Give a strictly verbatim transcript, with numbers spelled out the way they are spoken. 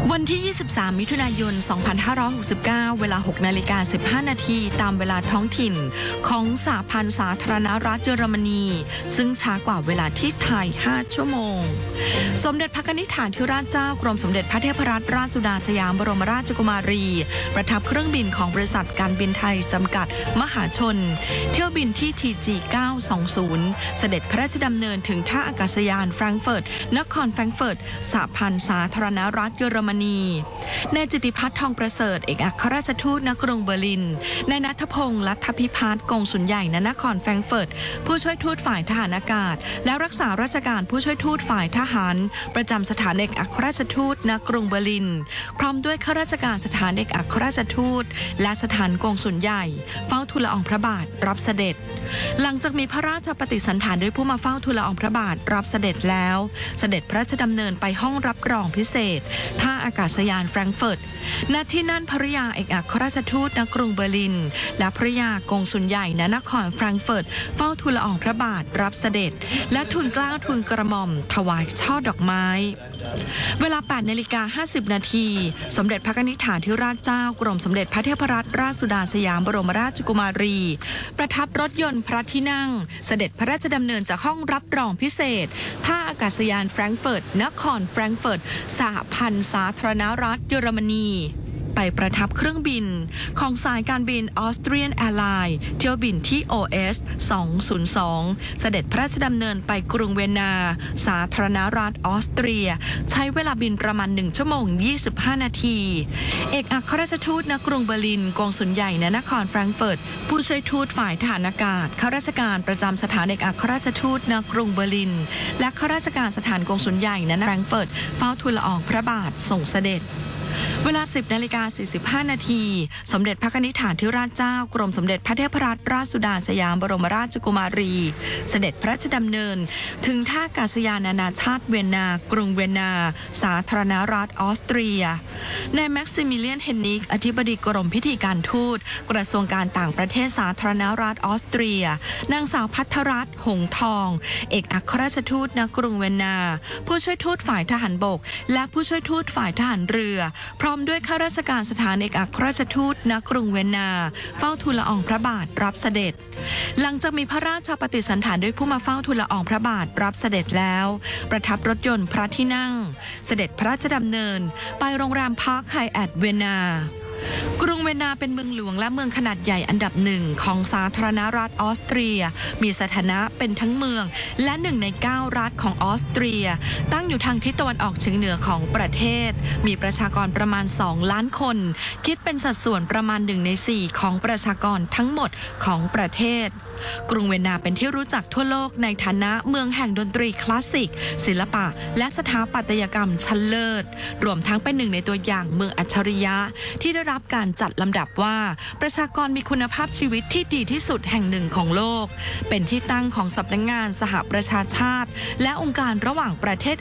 วันที่ ยี่สิบสาม มิถุนายน สองพันห้าร้อยหกสิบเก้า เวลา หกนาฬิกาสิบห้า นาทีตามเวลาท้องถิ่นของสหพันธ์สาธารณรัฐเยอรมนีซึ่งช้ากว่าเวลาที่ไทย ห้า ชั่วโมงสมเด็จพระนิธิฐานธิราชเจ้ากรมสมเด็จพระเทพรัตนราชสุดาสยามบรมราชกุมารีประทับเครื่องบินของบริษัทการบินไทยจำกัดมหาชนเที่ยวบินที่ ที จี เก้าสองศูนย์ เสด็จพระราชดำเนินถึงท่าอากาศยานแฟรงก์เฟิร์ตนครแฟรงก์เฟิร์ตสหพันธ์สาธารณรัฐเยอรมนีนายจิตติพัฒน์ทองประเสริฐเอกอัครราชทูตณกรุงเบอร์ลินนายณัฐพงษ์ลัทธพิพัฒน์กงสุลใหญ่ณนครแฟรงก์เฟิร์ตผู้ช่วยทูตฝ่ายทหารอากาศและรักษาราชการผู้ช่วยทูตฝ่ายทหารประจำสถานเอกอัครราชทูตณกรุงเบอร์ลินพร้อมด้วยข้าราชการสถานเอกอัครราชทูตและสถานกงสุลใหญ่เฝ้าทูลละอองพระบาทรับเสด็จหลังจากมีพระราชปฏิสันถานด้วยผู้มาเฝ้าทูลละอองพระบาทรับเสด็จแล้วเสด็จพระราชดำเนินไปห้องรับรองพิเศษท่าอากาศยานแฟรงก์เฟิร์ตณที่นั่นภริยาเอกอัครราชทูตณกรุงเบอร์ลินและภริยากงสุลใหญ่ณนครแฟรงก์เฟิร์ตเฝ้าทูลละอองพระบาทรับเสด็จและทูลเกล้าทูลกระหม่อมถวายช่อดอกไม้เวลา แปดนาฬิกาห้าสิบ นาทีสมเด็จพระนิธิฐานธิราชเจ้ากรมสมเด็จพระเทพรัตนราชสุดาสยามบรมราชกุมารีประทับรถยนต์พระที่นั่งเสด็จพระราชดำเนินจากห้องรับรองพิเศษท่าอากาศยานแฟรงก์เฟิร์ตนครแฟรงก์เฟิร์ตสหพันธ์สาธารณรัฐเยอรมนีไปประทับเครื่องบินของสายการบินออสเตรียนแอร์ไลน์เที่ยวบินที่ โอ เอส สองศูนย์สอง เสด็จพระราชดำเนินไปกรุงเวียนนาสาธารณรัฐออสเตรียใช้เวลาบินประมาณหนึ่งชั่วโมงยี่สิบห้านาทีเอกอัครราชทูตณกรุงเบอร์ลินกงสุลใหญ่ณนครแฟรงก์เฟิร์ตผู้ช่วยทูตฝ่ายทหารอากาศข้าราชการประจำสถานเอกอัครราชทูตณกรุงเบอร์ลินและข้าราชการสถานกงสุลใหญ่ณแฟรงก์เฟิร์ตเฝ้าทูลละอองพระบาทส่งเสด็จเวลา สิบนาฬิกาสี่สิบห้า นาทีสมเด็จพระนิธิฐานธิราชเจ้ากรมสมเด็จพระเทพรัตนราชสุดาสยามบรมราชกุมารีเสด็จพระราชดำเนินถึงท่าอากาศยานนานาชาติเวียนนากรุงเวียนนาสาธารณรัฐออสเตรียนายแม็กซิมิเลียนเฮนนิกอธิบดีกรมพิธีการทูตกระทรวงการต่างประเทศสาธารณรัฐออสเตรียนางสาวพัทรรัตน์หงทองเอกอัครราชทูตณกรุงเวียนนาผู้ช่วยทูตฝ่ายทหารบกและผู้ช่วยทูตฝ่ายทหารเรือพร้อมด้วยข้าราชการสถานเอกอัครราชทูตณกรุงเวียนนาเฝ้าทูลละอองพระบาทรับเสด็จหลังจากมีพระราชปฏิสันถานด้วยผู้มาเฝ้าทูลละอองพระบาทรับเสด็จแล้วประทับรถยนต์พระที่นั่งเสด็จพระราชดำเนินไปโรงแรมพาร์คไฮแอทเวียนนากรุงเวียนนาเป็นเมืองหลวงและเมืองขนาดใหญ่อันดับหนึ่งของสาธารณรัฐออสเตรียมีสถานะเป็นทั้งเมืองและหนึ่งในเก้ารัฐของออสเตรียตั้งอยู่ทางทิศตะวันออกเฉียงเหนือของประเทศมีประชากรประมาณสองล้านคนคิดเป็นสัดส่วนประมาณหนึ่งในสี่ของประชากรทั้งหมดของประเทศกรุงเวียนนาเป็นที่รู้จักทั่วโลกในฐานะเมืองแห่งดนตรีคลาสสิกศิลปะและสถาปัตยกรรมชั้นเลิศรวมทั้งเป็นหนึ่งในตัวอย่างเมืองอัจฉริยะที่ได้รับการจัดลำดับว่าประชากรมีคุณภาพชีวิตที่ดีที่สุดแห่งหนึ่งของโลกเป็นที่ตั้งของสำนักงานสหประชาชาติและองค์การระหว่างประเทศ